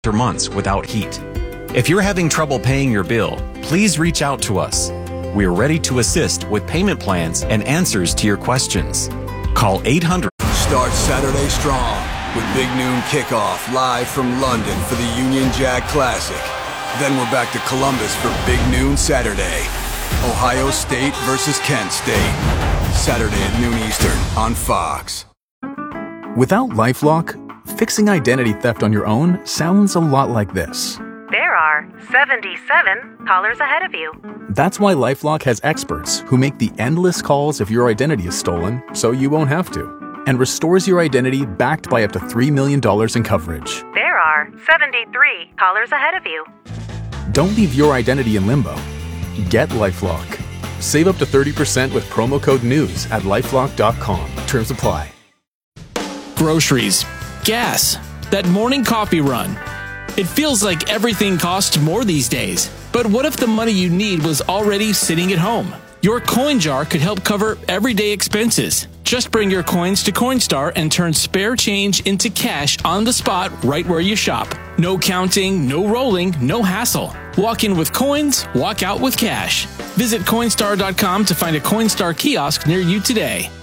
months without heat. If you're having trouble paying your bill, please reach out to us. We're ready to assist with payment plans and answers to your questions. Call 800. Start Saturday strong with Big Noon Kickoff live from London for the Union Jack Classic. Then we're back to Columbus for Big Noon Saturday. Ohio State versus Kent State. Saturday at noon Eastern on Fox. Without LifeLock, fixing identity theft on your own sounds a lot like this. There are 77 callers ahead of you. That's why LifeLock has experts who make the endless calls if your identity is stolen, so you won't have to, and restores your identity backed by up to $3 million in coverage. There are 73 callers ahead of you. Don't leave your identity in limbo. Get LifeLock. Save up to 30% with promo code NEWS at LifeLock.com. Terms apply. Groceries, gas, that morning coffee run. It feels like everything costs more these days. But what if the money you need was already sitting at home? Your coin jar could help cover everyday expenses. Just bring your coins to Coinstar and turn spare change into cash on the spot right where you shop. No counting, no rolling, no hassle. Walk in with coins, walk out with cash. Visit Coinstar.com to find a Coinstar kiosk near you today.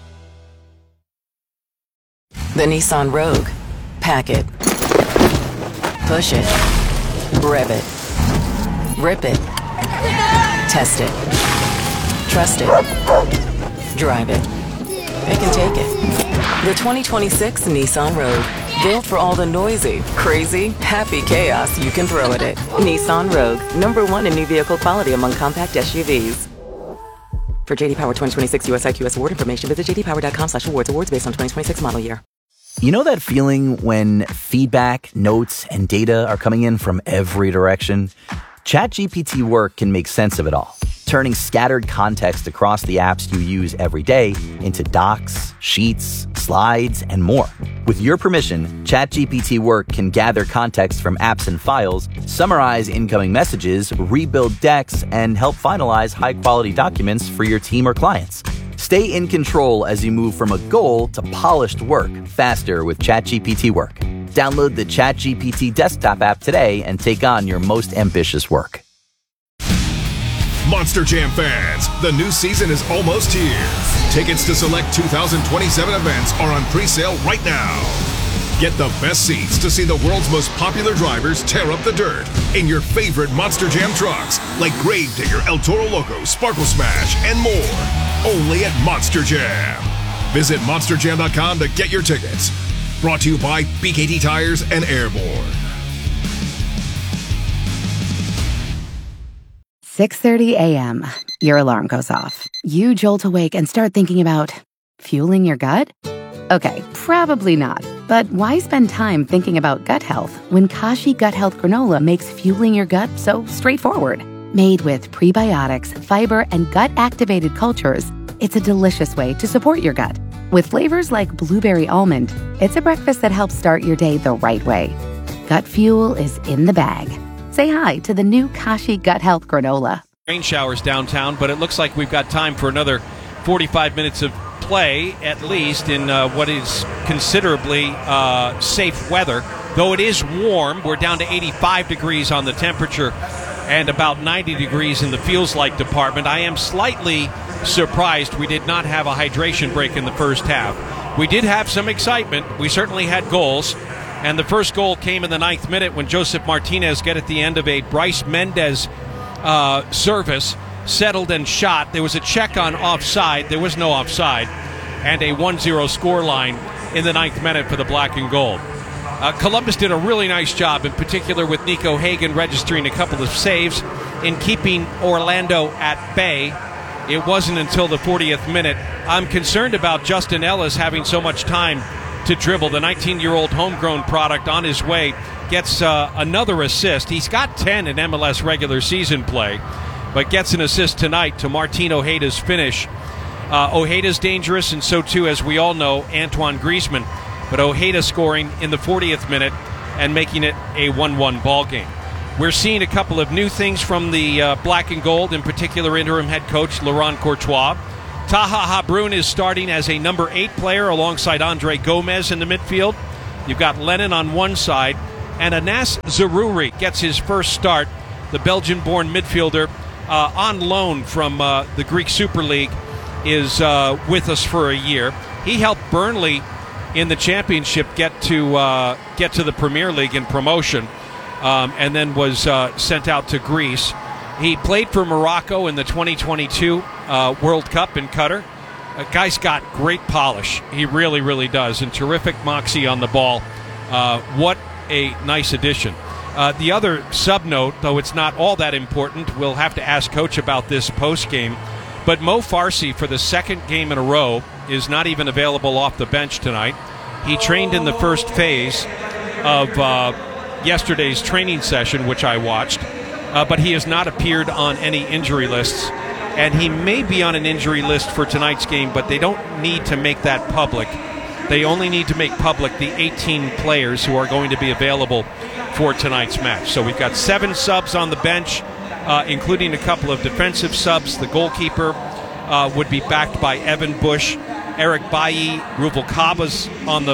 The Nissan Rogue. Pack it. Push it. Rev it. Rip it. Test it. Trust it. Drive it. Pick and take it. The 2026 Nissan Rogue. Built for all the noisy, crazy, happy chaos you can throw at it. Nissan Rogue. #1 in new vehicle quality among compact SUVs. For JD Power 2026 US IQS award information, visit jdpower.com/awards. Awards based on 2026 model year. You know that feeling when feedback, notes, and data are coming in from every direction? ChatGPT Work can make sense of it all, turning scattered context across the apps you use every day into docs, sheets, slides, and more. With your permission, ChatGPT Work can gather context from apps and files, summarize incoming messages, rebuild decks, and help finalize high-quality documents for your team or clients. Stay in control as you move from a goal to polished work faster with ChatGPT Work. Download the ChatGPT desktop app today and take on your most ambitious work. Monster Jam fans, the new season is almost here. Tickets to select 2027 events are on pre-sale right now. Get the best seats to see the world's most popular drivers tear up the dirt in your favorite Monster Jam trucks like Gravedigger, El Toro Loco, Sparkle Smash, and more. Only at Monster Jam. Visit monsterjam.com to get your tickets. Brought to you by BKT Tires and Airborne. 6:30 a.m. Your alarm goes off. You jolt awake and start thinking about fueling your gut? Okay, probably not. But why spend time thinking about gut health when Kashi Gut Health Granola makes fueling your gut so straightforward? Made with prebiotics, fiber, and gut-activated cultures, it's a delicious way to support your gut. With flavors like blueberry almond, it's a breakfast that helps start your day the right way. Gut fuel is in the bag. Say hi to the new Kashi Gut Health Granola. Rain showers downtown, but it looks like we've got time for another 45 minutes of play, at least in what is considerably safe weather. Though it is warm, we're down to 85 degrees on the temperature and about 90 degrees in the feels like department. I am slightly surprised we did not have a hydration break in the first half. We did have some excitement. We certainly had goals. And the first goal came in the 9th minute when Joseph Martinez got at the end of a Bryce Mendez service, settled and shot. There was a check on offside. There was no offside. And a 1-0 scoreline in the 9th minute for the black and gold. Columbus did a really nice job, in particular with Nico Hagan registering a couple of saves in keeping Orlando at bay. It wasn't until the 40th minute. I'm concerned about Justin Ellis having so much time to dribble. The 19-year-old homegrown product on his way gets another assist. He's got 10 in MLS regular season play, but gets an assist tonight to Martin Ojeda's finish. Ojeda's dangerous, and so too, as we all know, Antoine Griezmann. But Ojeda scoring in the 40th minute and making it a 1-1 ball game. We're seeing a couple of new things from the black and gold, in particular interim head coach Laurent Courtois. Taha Habrun is starting as a number 8 player alongside Andre Gomez in the midfield. You've got Lennon on one side, And Anas Zaroury gets his first start, the Belgian-born midfielder on loan from the Greek Super League, is with us for a year. He helped Burnley in the Championship get to the Premier League in promotion, and then was sent out to Greece. He played for Morocco in the 2022 World Cup in Qatar. Guy's got great polish. He really, really does, and terrific moxie on the ball. What a nice addition. The other sub-note, though it's not all that important, we'll have to ask Coach about this post-game, but Mo Farsi, for the second game in a row, is not even available off the bench tonight. He trained in the first phase of yesterday's training session, which I watched, but he has not appeared on any injury lists, and he may be on an injury list for tonight's game, but they don't need to make that public. They only need to make public the 18 players who are going to be available for tonight's match. So we've got 7 subs on the bench, including a couple of defensive subs. The goalkeeper would be backed by Evan Bush. Eric Bailly, Ruvalcaba's on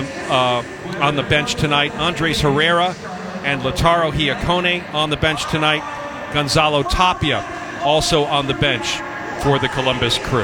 the bench tonight. Andres Herrera and Lautaro Giacone on the bench tonight. Gonzalo Tapia also on the bench for the Columbus Crew.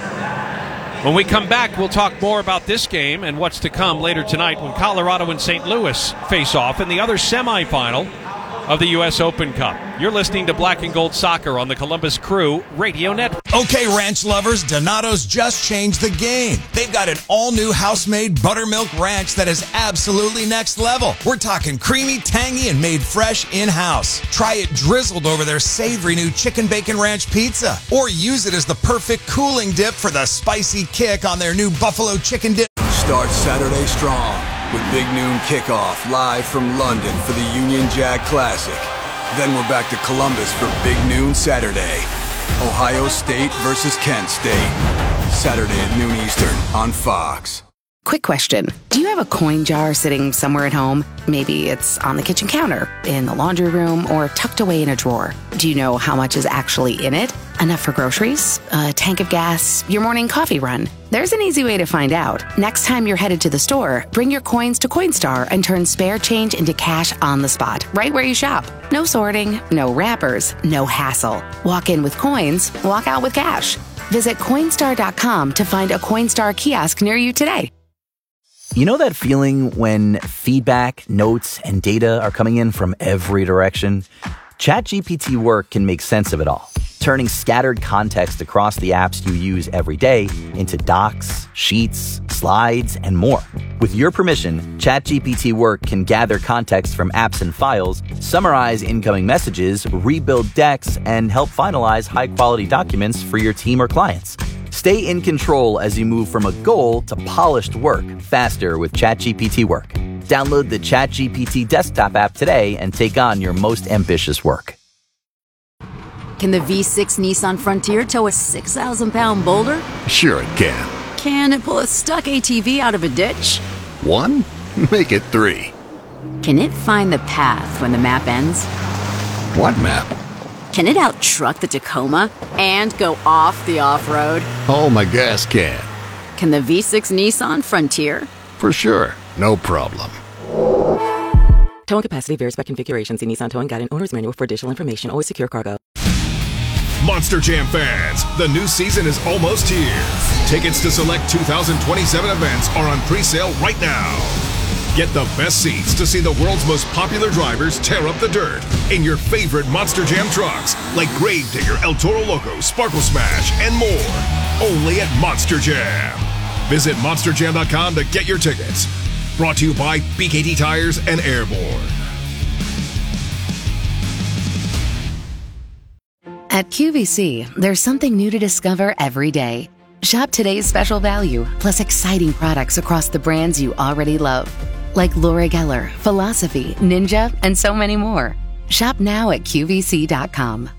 When we come back, we'll talk more about this game and what's to come later tonight when Colorado and St. Louis face off in the other semifinal of the U.S. Open Cup. You're listening to Black and Gold Soccer on the Columbus Crew Radio Network. Okay, ranch lovers, Donato's just changed the game. They've got an all-new house-made buttermilk ranch that is absolutely next level. We're talking creamy, tangy, and made fresh in-house. Try it drizzled over their savory new chicken bacon ranch pizza, or use it as the perfect cooling dip for the spicy kick on their new buffalo chicken dip. Start Saturday strong with Big Noon Kickoff live from London for the Union Jack Classic. Then we're back to Columbus for Big Noon Saturday. Ohio State versus Kent State. Saturday at noon Eastern on Fox. Quick question. Do you have a coin jar sitting somewhere at home? Maybe it's on the kitchen counter, in the laundry room, or tucked away in a drawer. Do you know how much is actually in it? Enough for groceries? A tank of gas? Your morning coffee run? There's an easy way to find out. Next time you're headed to the store, bring your coins to Coinstar and turn spare change into cash on the spot, right where you shop. No sorting, no wrappers, no hassle. Walk in with coins, walk out with cash. Visit Coinstar.com to find a Coinstar kiosk near you today. You know that feeling when feedback, notes, and data are coming in from every direction? ChatGPT Work can make sense of it all, turning scattered context across the apps you use every day into docs, sheets, slides, and more. With your permission, ChatGPT Work can gather context from apps and files, summarize incoming messages, rebuild decks, and help finalize high-quality documents for your team or clients. Stay in control as you move from a goal to polished work faster with ChatGPT Work. Download the ChatGPT desktop app today and take on your most ambitious work. Can the V6 Nissan Frontier tow a 6,000-pound boulder? Sure it can. Can it pull a stuck ATV out of a ditch? 1? Make it 3. Can it find the path when the map ends? What map? Can it out-truck the Tacoma and go off the off-road? Oh, my gas can. Can the V6 Nissan Frontier? For sure. No problem. Towing capacity varies by configuration. See Nissan Towing Guide and Owner's Manual for additional information. Always secure cargo. Monster Jam fans, the new season is almost here. Tickets to select 2027 events are on pre-sale right now. Get the best seats to see the world's most popular drivers tear up the dirt in your favorite Monster Jam trucks, like Gravedigger, El Toro Loco, Sparkle Smash, and more. Only at Monster Jam. Visit monsterjam.com to get your tickets. Brought to you by BKT Tires and Airborne. At QVC, there's something new to discover every day. Shop today's special value, plus exciting products across the brands you already love, like Laura Geller, Philosophy, Ninja, and so many more. Shop now at QVC.com.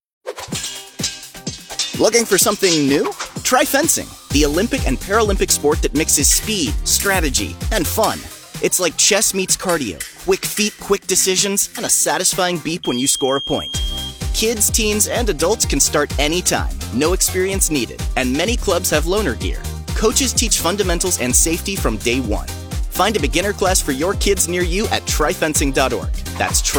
Looking for something new? Try fencing, the Olympic and Paralympic sport that mixes speed, strategy, and fun. It's like chess meets cardio, quick feet, quick decisions, and a satisfying beep when you score a point. Kids, teens, and adults can start anytime, no experience needed, and many clubs have loaner gear. Coaches teach fundamentals and safety from day one. Find a beginner class for your kids near you at tryfencing.org. That's